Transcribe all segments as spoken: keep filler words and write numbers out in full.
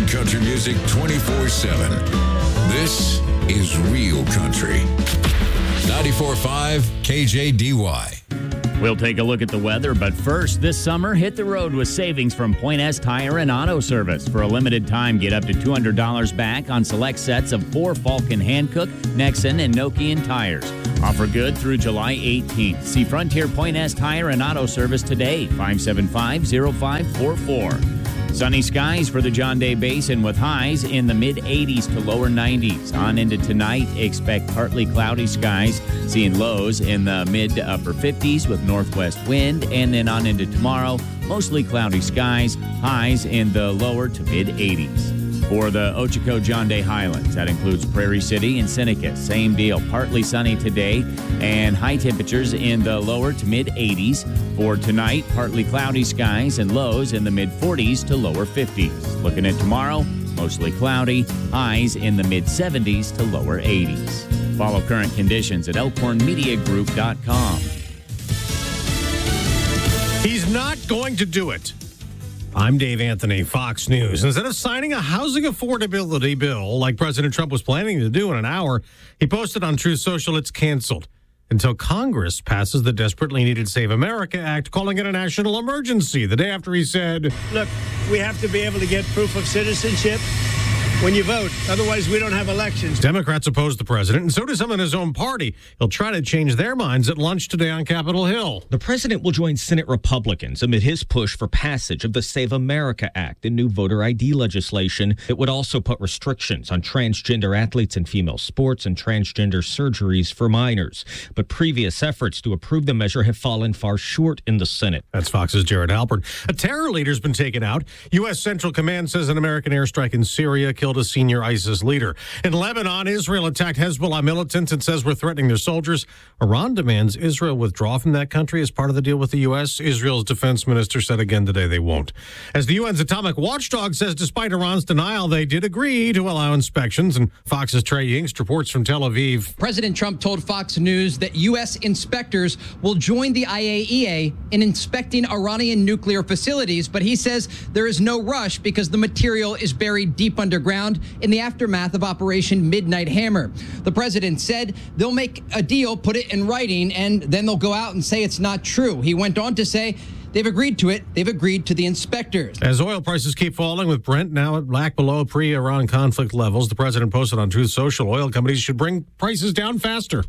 country music twenty-four seven. This is Real Country. ninety-four point five K J D Y. We'll take a look at the weather, but first, this summer, hit the road with savings from Point S Tire and Auto Service. For a limited time, get up to two hundred dollars back on select sets of four Falcon Hankook, Nexen, and Nokian tires. Offer good through July eighteenth. See Frontier Point S Tire and Auto Service today, five seven five, oh five four four. Sunny skies for the John Day Basin with highs in the mid-eighties to lower nineties. On into tonight, expect partly cloudy skies, seeing lows in the mid to upper fifties with northwest wind. And then on into tomorrow, mostly cloudy skies, highs in the lower to mid-eighties. For the Ochoco John Day Highlands, that includes Prairie City and Seneca. Same deal, partly sunny today and high temperatures in the lower to mid-eighties. For tonight, partly cloudy skies and lows in the mid-forties to lower fifties. Looking at tomorrow, mostly cloudy, highs in the mid-seventies to lower eighties. Follow current conditions at elkhorn media group dot com. He's not going to do it. I'm Dave Anthony, Fox News. Instead of signing a housing affordability bill like President Trump was planning to do in an hour, he posted on Truth Social it's canceled until Congress passes the desperately needed Save America Act, calling it a national emergency. The day after he said, look, we have to be able to get proof of citizenship when you vote. Otherwise, we don't have elections. Democrats oppose the president, and so does some in his own party. He'll try to change their minds at lunch today on Capitol Hill. The president will join Senate Republicans amid his push for passage of the Save America Act, a new voter I D legislation that would also put restrictions on transgender athletes in female sports and transgender surgeries for minors. But previous efforts to approve the measure have fallen far short in the Senate. That's Fox's Jared Halpern. A terror leader's been taken out. U S. Central Command says an American airstrike in Syria killed a senior ISIS leader. In Lebanon, Israel attacked Hezbollah militants and says we're threatening their soldiers. Iran demands Israel withdraw from that country as part of the deal with the U S. Israel's defense minister said again today they won't. As the U N's atomic watchdog says despite Iran's denial, they did agree to allow inspections. And Fox's Trey Yingst reports from Tel Aviv. President Trump told Fox News that U S inspectors will join the I A E A in inspecting Iranian nuclear facilities, but he says there is no rush because the material is buried deep underground in the aftermath of Operation Midnight Hammer. The president said they'll make a deal, put it in writing, and then they'll go out and say it's not true. He went on to say they've agreed to it. They've agreed to the inspectors. As oil prices keep falling, with Brent now at back below pre-Iran conflict levels, the president posted on Truth Social oil companies should bring prices down faster.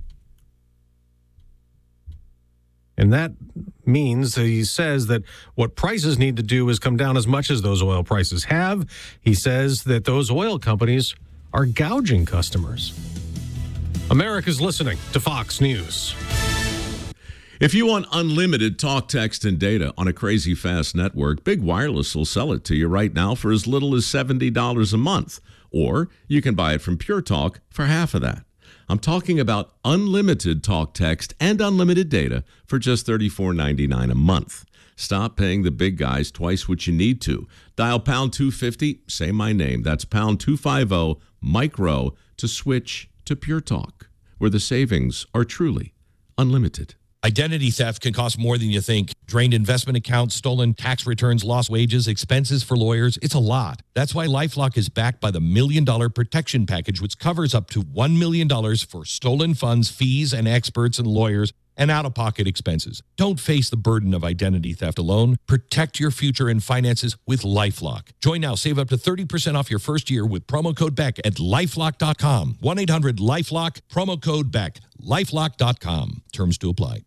And that means that he says that what prices need to do is come down as much as those oil prices have. He says that those oil companies are gouging customers. America's listening to Fox News. If you want unlimited talk, text, and data on a crazy fast network, Big Wireless will sell it to you right now for as little as seventy dollars a month. Or you can buy it from Pure Talk for half of that. I'm talking about unlimited talk, text, and unlimited data for just thirty-four ninety-nine a month. Stop paying the big guys twice what you need to. Dial pound two fifty, say my name. That's pound two fifty, micro, to switch to Pure Talk, where the savings are truly unlimited. Identity theft can cost more than you think. Drained investment accounts, stolen tax returns, lost wages, expenses for lawyers. It's a lot. That's why LifeLock is backed by the Million Dollar Protection Package, which covers up to one million dollars for stolen funds, fees, and experts and lawyers, and out-of-pocket expenses. Don't face the burden of identity theft alone. Protect your future and finances with LifeLock. Join now. Save up to thirty percent off your first year with promo code Beck at lifelock dot com. one eight hundred lifelock, promo code Beck, lifelock dot com. Terms to apply.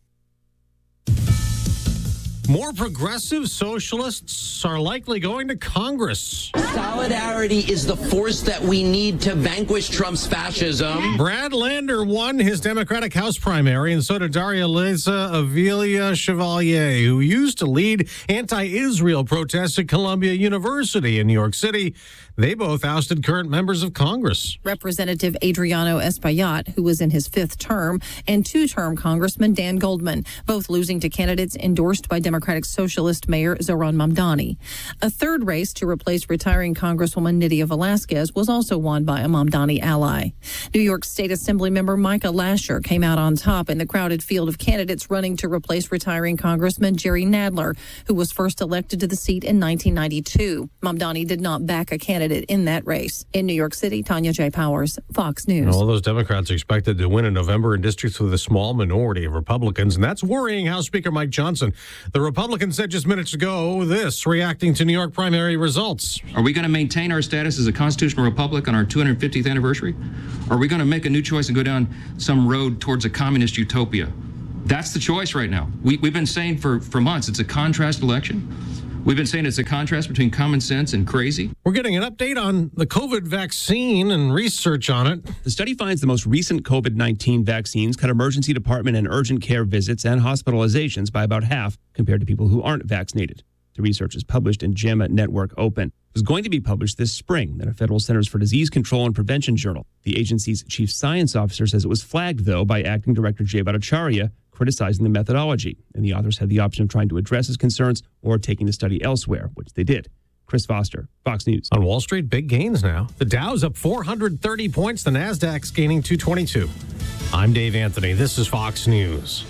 More progressive socialists are likely going to Congress. Solidarity is the force that we need to vanquish Trump's fascism. Brad Lander won his Democratic House primary, and so did Daria Liza Avilia Chevalier, who used to lead anti-Israel protests at Columbia University in New York City. They both ousted current members of Congress. Representative Adriano Espaillat, who was in his fifth term, and two-term Congressman Dan Goldman, both losing to candidates endorsed by Democrats. Democratic Socialist Mayor Zohran Mamdani. A third race to replace retiring Congresswoman Nydia Velázquez was also won by a Mamdani ally. New York State Assemblymember Micah Lasher came out on top in the crowded field of candidates running to replace retiring Congressman Jerry Nadler, who was first elected to the seat in nineteen ninety-two. Mamdani did not back a candidate in that race. In New York City, Tanya J. Powers, Fox News. All those Democrats are expected to win in November in districts with a small minority of Republicans, and that's worrying House Speaker Mike Johnson. The Republican said just minutes ago this, reacting to New York primary results. Are we going to maintain our status as a constitutional republic on our two hundred fiftieth anniversary? Or are we going to make a new choice and go down some road towards a communist utopia? That's the choice right now. We, we've been saying for, for months it's a contrast election. We've been saying it's a contrast between common sense and crazy. We're getting an update on the COVID vaccine and research on it. The study finds the most recent COVID nineteen vaccines cut emergency department and urgent care visits and hospitalizations by about half compared to people who aren't vaccinated. The research is published in JAMA Network Open. It was going to be published this spring in a Federal Centers for Disease Control and Prevention journal. The agency's chief science officer says it was flagged, though, by acting director Jay Bhattacharya, criticizing the methodology, and the authors had the option of trying to address his concerns or taking the study elsewhere, which they did. Chris Foster, Fox News. On Wall Street, big gains now. The Dow's up four hundred thirty points, the Nasdaq's gaining two twenty-two. I'm Dave Anthony. This is Fox News.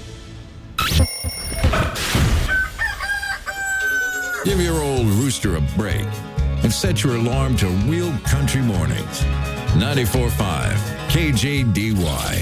Give your old rooster a break and set your alarm to Real Country Mornings. ninety-four point five K J D Y.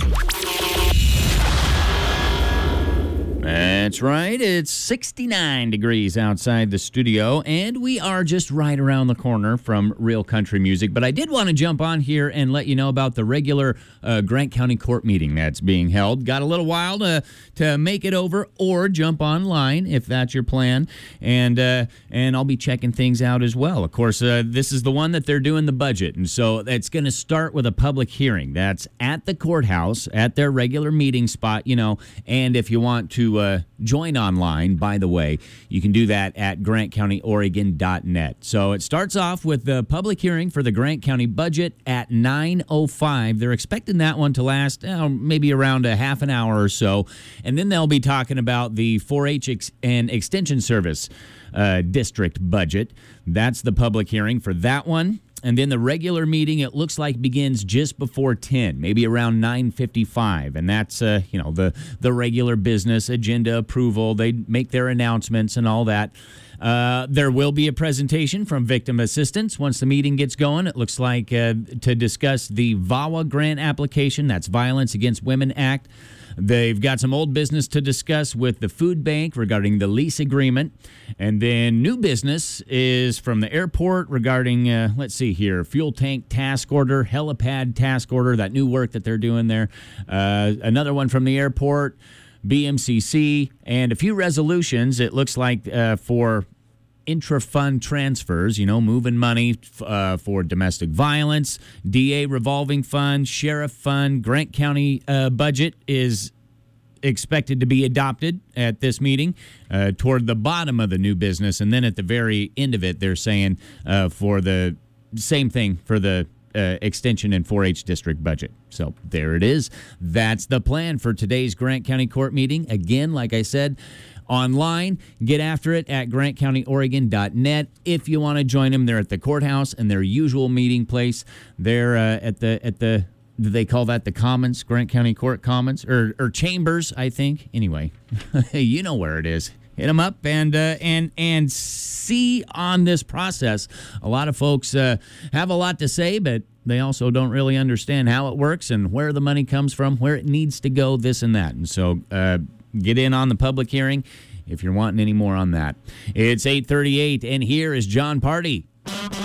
That's right. It's sixty-nine degrees outside the studio, and we are just right around the corner from Real Country Music. But I did want to jump on here and let you know about the regular uh, Grant County Court meeting that's being held. Got a little while to to make it over, or jump online if that's your plan. And uh, and I'll be checking things out as well. Of course, uh, this is the one that they're doing the budget, and so it's going to start with a public hearing. That's at the courthouse at their regular meeting spot, you know. And if you want to Uh, join online, by the way, you can do that at grant county oregon dot net. So it starts off with the public hearing for the Grant County budget at nine oh five. They're expecting that one to last uh, maybe around a half an hour or so. And then they'll be talking about the four H ex- and Extension Service uh, district budget. That's the public hearing for that one. And then the regular meeting, it looks like, begins just before ten, maybe around nine fifty-five. And that's, uh, you know, the, the regular business agenda approval. They make their announcements and all that. Uh, there will be a presentation from Victim Assistance once the meeting gets going. It looks like uh, to discuss the V A W A grant application. That's Violence Against Women Act. They've got some old business to discuss with the food bank regarding the lease agreement. And then new business is from the airport regarding, uh, let's see here, fuel tank task order, helipad task order, that new work that they're doing there. Uh, another one from the airport, B M C C, and a few resolutions, it looks like, uh, for intra-fund transfers, you know, moving money uh, for domestic violence, D A revolving fund, sheriff fund. Grant County uh, budget is expected to be adopted at this meeting uh, toward the bottom of the new business. And then at the very end of it, they're saying uh, for the same thing for the uh, extension and four H district budget. So there it is. That's the plan for today's Grant County Court meeting. Again, like I said, online, get after it at grant county oregon dot net. If you want to join them, they're at the courthouse and their usual meeting place. They're uh, at the at the do they call that the Commons, Grant County Court Commons, or or Chambers, I think. Anyway, you know where it is. Hit them up and uh, and and see on this process. A lot of folks uh, have a lot to say, but they also don't really understand how it works and where the money comes from, where it needs to go, this and that. And so uh, get in on the public hearing if you're wanting any more on that. It's eight thirty-eight, and here is John Party.